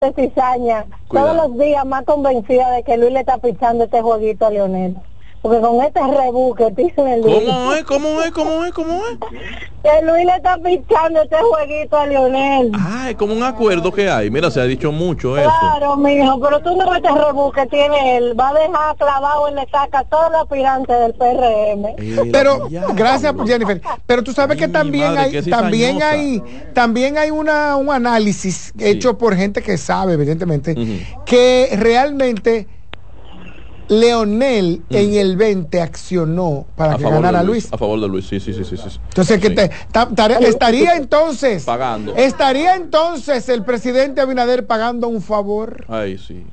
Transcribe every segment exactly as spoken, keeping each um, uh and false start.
cizaña, todos los días más convencida de que Luis le está pichando este jueguito a Leonel. Porque con este rebú que tiene Luis. ¿Cómo es? ¿Cómo es? ¿Cómo es? ¿Cómo es? Que Luis le está pichando este jueguito a Leonel. Ah, es como un acuerdo que hay. Mira, se ha dicho mucho eso. Claro, mijo, pero tú no ves este rebú que tiene él. Va a dejar clavado en la saca a todos los aspirantes del P R M. Eh, pero, ya, gracias, Jennifer. Pero tú sabes Ay, que también madre, hay, también hay, también hay una, un análisis sí. hecho por gente que sabe, evidentemente, uh-huh. que realmente Leonel mm. en el veinte accionó para a que ganara Luis, Luis. A favor de Luis, sí, sí, sí, sí. sí. Entonces, que sí. te, ta, ta, estaría entonces pagando. Estaría entonces el presidente Abinader pagando un favor. Ay, sí.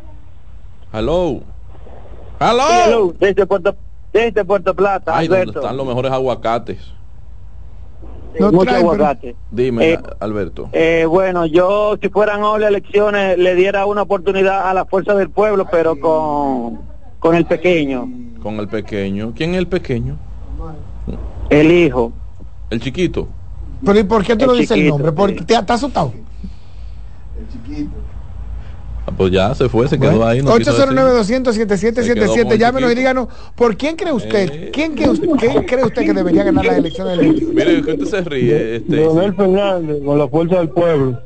Hello. Hello. Sí, hello. Desde Puerto, desde Puerto Plata. Ay, Alberto. donde están los mejores aguacates. Sí, no mucho aguacate. Dime, eh, Alberto. Eh, bueno, yo si fueran hoy las elecciones le diera una oportunidad a la fuerza del pueblo, pero con con el pequeño. Con el pequeño. ¿Quién es el pequeño? El hijo. El chiquito. Pero ¿y por qué tú el lo dices el nombre? ¿Por sí. ¿Te está asustado? El chiquito. Ah, pues ya se fue, se quedó bueno, ahí. No ocho cero nueve, dos cero cero, siete siete siete siete. Llámenos y díganos, ¿por quién cree usted? Eh. ¿Quién, que usted, ¿Quién cree usted que debería ganar las elecciones del veintiuno? Mire, que usted se ríe. Este, Leonel sí. Fernández, con la fuerza del pueblo.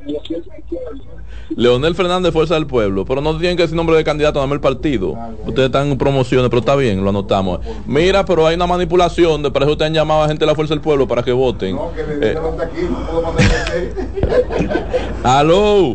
Leonel Fernández, fuerza del pueblo. Pero no tienen que decir nombre de candidato, dame el partido. Ustedes están en promociones, pero está bien, lo anotamos. Mira, pero hay una manipulación. De para eso te han llamado a gente de la fuerza del pueblo para que voten. No, que le eh. aquí, no puedo mandar. Aló.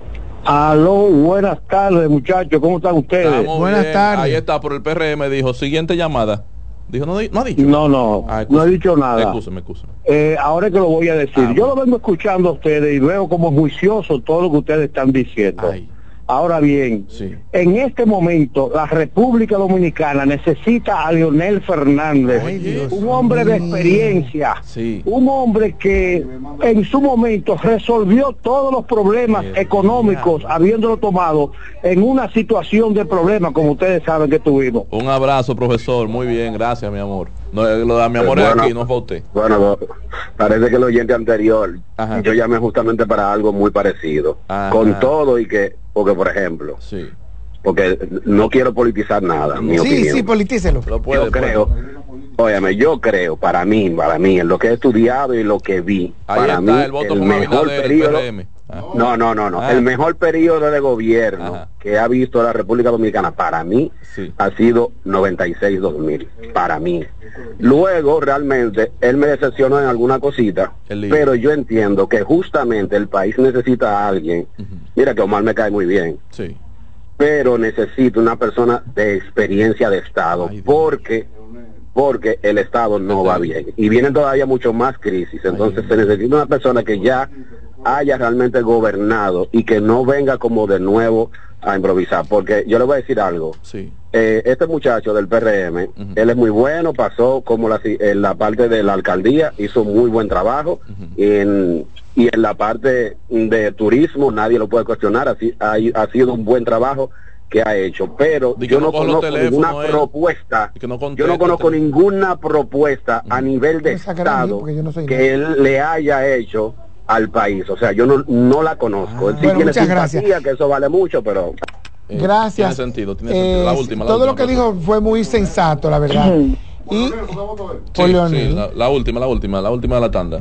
Aló, buenas tardes, muchachos, ¿cómo están ustedes? Estamos buenas bien. tardes. Ahí está, por el P R M dijo, siguiente llamada. Dijo, no, no ha dicho. No, no, ah, no he dicho nada. Excúseme, excúseme. Eh, ahora es que lo voy a decir. Ah, Yo bueno. lo vengo escuchando a ustedes y veo como juicioso todo lo que ustedes están diciendo. Ay. Ahora bien, sí. en este momento la República Dominicana necesita a Leonel Fernández, Ay, Dios un hombre mío. de experiencia, sí. un hombre que en su momento resolvió todos los problemas Dios económicos, Dios. habiéndolo tomado en una situación de problema, como ustedes saben que tuvimos. Un abrazo, profesor, muy bien, gracias, mi amor. No, lo de mi amor es bueno, aquí, no es para usted. Bueno, parece que el oyente anterior, Ajá. yo llamé justamente para algo muy parecido, Ajá. con todo y que, porque por ejemplo, sí. porque no quiero politizar nada, mi sí, opinión. Sí, politícelo. Lo puede, yo creo, óyame, yo creo, para mí, para mí, en lo que he estudiado y lo que vi, Ahí para está, mí, el, voto el mejor periodo, no, no, no, no, ah. el mejor periodo de gobierno Ajá. que ha visto la República Dominicana, para mí, sí. ha sido noventa y seis dos mil, para mí. Luego, realmente, él me decepcionó en alguna cosita, pero yo entiendo que justamente el país necesita a alguien, uh-huh. mira que Omar me cae muy bien, sí. pero necesita una persona de experiencia de Estado, Ay, porque porque el Estado no va bien, y vienen todavía mucho más crisis, entonces Ay, se necesita una persona que ya haya realmente gobernado y que no venga como de nuevo a improvisar, porque yo le voy a decir algo, sí. eh, este muchacho del P R M, uh-huh. él es muy bueno, pasó como la, en la parte de la alcaldía, hizo muy buen trabajo, uh-huh. y, en, y en la parte de turismo nadie lo puede cuestionar, así ha, ha sido un buen trabajo que ha hecho, pero yo no, no conozco ninguna eh, propuesta, no yo no conozco ninguna propuesta uh-huh. a nivel de Estado yo no que él le haya hecho al país, o sea, yo no, no la conozco. Ah, él sí bueno, tiene muchas simpatía, gracias. Que eso vale mucho, pero... Eh, gracias. Tiene sentido, tiene sentido. La eh, última, la todo última, lo que dijo fue muy sensato, la verdad. y sí, sí, la, la última, la última, la última de la tanda.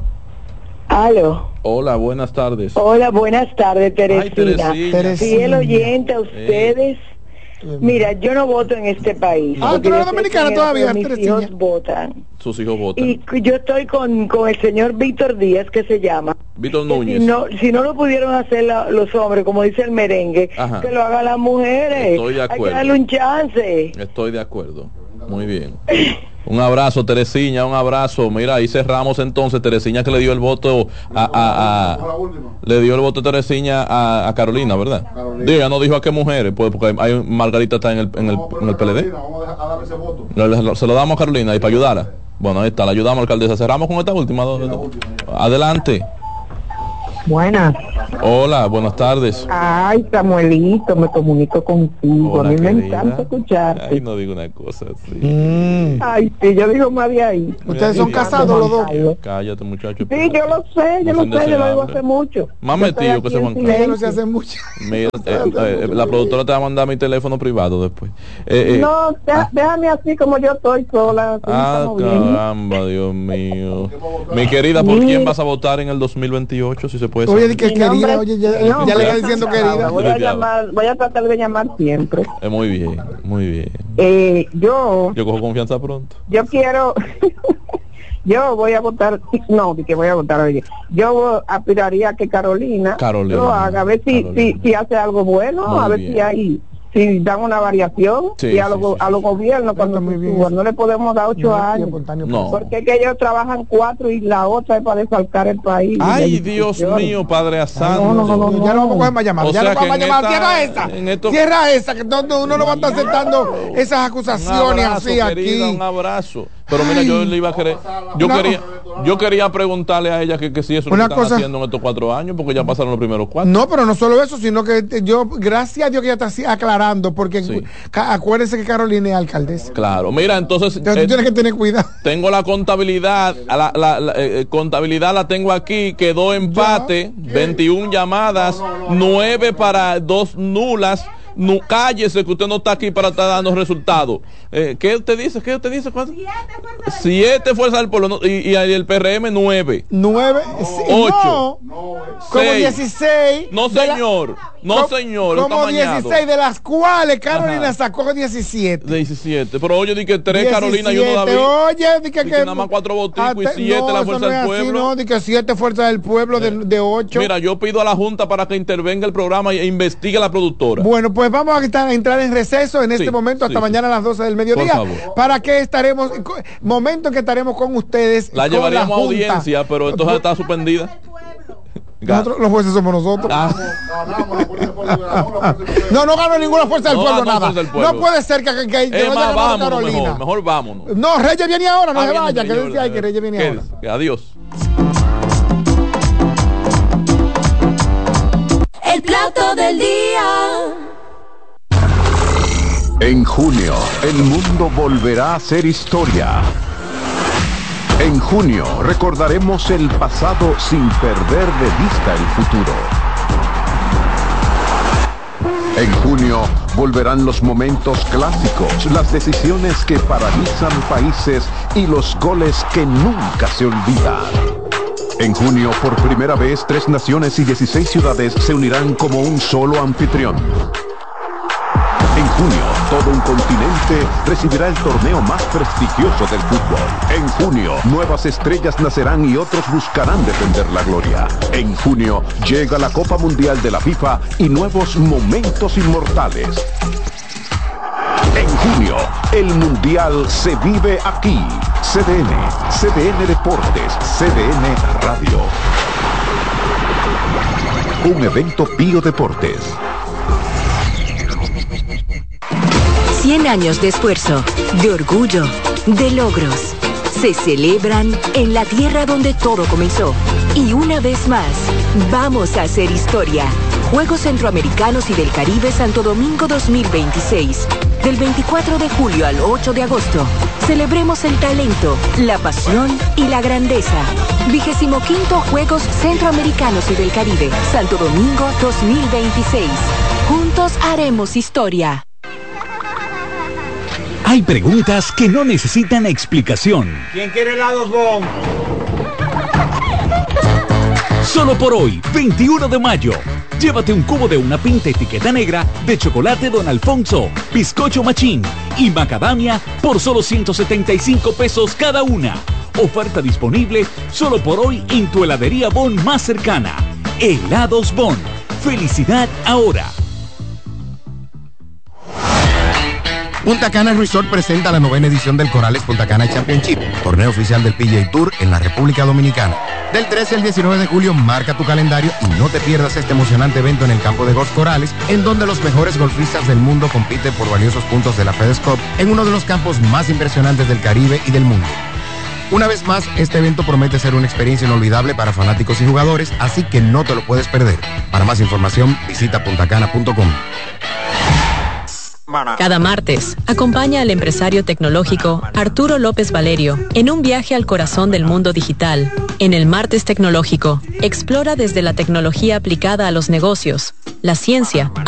Aló. Hola, buenas tardes. Hola, buenas tardes, Teresina. Ay, Teresina. Fiel oyente a ustedes. Eh. Mira, yo no voto en este país. Ah, tú eres dominicana todavía, mis Teresina. hijos votan. Sus hijos votan. Y yo estoy con, con el señor Víctor Díaz, que se llama. Víctor Núñez. Si no, si no lo pudieron hacer la, los hombres, como dice el merengue, Ajá. que lo hagan las mujeres. Estoy de acuerdo. Hay que darle un chance. Estoy de acuerdo. Muy bien. Un abrazo, Teresina, un abrazo. Mira, ahí cerramos entonces. Teresina que le dio el voto a... a, a le dio el voto a Teresina a, a Carolina, ¿verdad? Diga, no dijo a qué mujeres, pues porque hay Margarita está en el, en el, en el P L D. Vamos a dar ese voto. Le, se lo damos a Carolina y para ayudarla. Bueno, ahí está, la ayudamos, alcaldesa. Cerramos con esta última. Adelante. Buenas. Hola, buenas tardes. Ay, Samuelito, me comunico contigo. Hola, a mí me querida. encanta escucharte. Ay, no digo una cosa así. Mm. Ay, sí, yo digo más de ahí. Ustedes son casados los dos. Cállate, muchacho. Sí, yo lo sé, yo No lo se sé, yo lo digo hambre. hace mucho. Más Yo estoy metido que aquí ese en Juan silencio. Eso no se hace mucho. Mira, eh, eh, la productora te va a mandar mi teléfono privado después. Eh, eh, No, deja- déjame así como yo estoy sola. así Ah, estamos bien. caramba, Dios mío. Mi querida, ¿por Sí. quién vas a votar en el dos mil veintiocho? Si se puede Oye, saber. di que Mi querida, nombre- oye, ya, mi nombre ya le es está diciendo Santiago. querida. Voy a Santiago. llamar, voy a tratar de llamar siempre. Eh, muy bien, muy bien. Eh, yo, Yo cojo confianza pronto. yo quiero, yo voy a votar, no, de que voy a votar, oye, yo aspiraría a que Carolina, Carolina. lo haga, a ver si, Carolina. si, si hace algo bueno, Muy a ver bien. si hay, si dan una variación, Sí, y a, sí, los, sí, a los gobiernos cuando muy se bien. suban, no le podemos dar ocho años, No. porque es que ellos trabajan cuatro y la otra es para desfalcar el país. Ay, Y la Dios discusión. mío, Padre No, Santo. no, no, no, Ya no vamos a coger más llamadas. O Ya sea no vamos a que en llamar. esta- Cierra esa. en esto- Cierra esa. Que no, no, uno no va a estar aceptando esas Un acusaciones abrazo, así querida, aquí. un abrazo. Pero mira, yo le iba a querer. Yo No. quería yo quería preguntarle a ella que, que si eso lo Una que están cosa- haciendo en estos cuatro años, porque ya pasaron los primeros cuatro. No, pero no solo eso, sino que yo, gracias a Dios que ya está así aclarando, porque Sí. ca- acuérdense que Carolina es alcaldesa. Claro, mira, entonces Entonces eh, tú tienes que tener cuidado. tengo la contabilidad, la, la- la, eh, contabilidad la tengo aquí, quedó empate, veintiuna llamadas, nueve para dos nulas. No, cállese que usted no está aquí para estar dando resultados. Eh, ¿Qué usted dice? ¿Qué usted dice? ¿Cuánto? Siete fuerzas del pueblo no, y, y el P R M nueve. Nueve, sí, Ocho. no, como Seis. dieciséis. No de la- señor, no co- señor, Como está mañado. dieciséis, de las cuales Carolina Ajá. sacó diecisiete. diecisiete, pero oye, di que tres Carolina y uno diecisiete, David. oye, di que, Di que nada más cuatro boticos y hasta- siete no, la eso fuerza no del es así, pueblo. no, di que siete fuerzas del pueblo de, de ocho. Mira, yo pido a la Junta para que intervenga el programa e investigue a la productora. Bueno, pues vamos a estar- a entrar en receso en este Sí, momento hasta sí, mañana a las doce del mediodía. Por favor. Para que estaremos, momento en que estaremos con ustedes. La con llevaríamos la a Junta. audiencia, pero entonces está suspendida. Nosotros, los jueces somos nosotros. Ah. Ganamos, la fuerza del pueblo ganó, la fuerza del pueblo. No, no ganó ninguna fuerza del No pueblo, ganó nada. fuerza del pueblo. No puede ser que, que, que, que Es vaya más, a ganar vámonos Carolina. mejor, mejor vámonos. No, Reyes viene ahora, no Ah, se viene vaya, el que señor, decía ay, que Reyes viene quédese, ahora. Adiós. El plato del día. En junio, el mundo volverá a ser historia. En junio, recordaremos el pasado sin perder de vista el futuro. En junio, volverán los momentos clásicos, las decisiones que paralizan países y los goles que nunca se olvidan. En junio, por primera vez, tres naciones y dieciséis ciudades se unirán como un solo anfitrión. En junio, todo un continente recibirá el torneo más prestigioso del fútbol. En junio, nuevas estrellas nacerán y otros buscarán defender la gloria. En junio, llega la Copa Mundial de la FIFA y nuevos momentos inmortales. En junio, el Mundial se vive aquí. C D N, C D N Deportes, C D N Radio. Un evento Pío Deportes. cien años de esfuerzo, de orgullo, de logros. Se celebran en la tierra donde todo comenzó. Y una vez más, vamos a hacer historia. Juegos Centroamericanos y del Caribe Santo Domingo dos mil veintiséis. Del veinticuatro de julio al ocho de agosto. Celebremos el talento, la pasión y la grandeza. Vigésimo quinto Juegos Centroamericanos y del Caribe Santo Domingo dos mil veintiséis. Juntos haremos historia. Hay preguntas que no necesitan explicación. ¿Quién quiere helados Bon? Solo por hoy, veintiuno de mayo. Llévate un cubo de una pinta etiqueta negra de chocolate Don Alfonso, bizcocho Machín y macadamia por solo ciento setenta y cinco pesos cada una. Oferta disponible solo por hoy en tu heladería Bon más cercana. Helados Bon. Felicidad ahora. Punta Cana Resort presenta la novena edición del Corales Punta Cana Championship, torneo oficial del P G A Tour en la República Dominicana. Del trece al diecinueve de julio, marca tu calendario y no te pierdas este emocionante evento en el campo de golf Corales, en donde los mejores golfistas del mundo compiten por valiosos puntos de la FedEx Cup en uno de los campos más impresionantes del Caribe y del mundo. Una vez más, este evento promete ser una experiencia inolvidable para fanáticos y jugadores, así que no te lo puedes perder. Para más información, visita puntacana punto com. Cada martes, acompaña al empresario tecnológico Arturo López Valerio en un viaje al corazón del mundo digital. En el Martes Tecnológico, explora desde la tecnología aplicada a los negocios, la ciencia,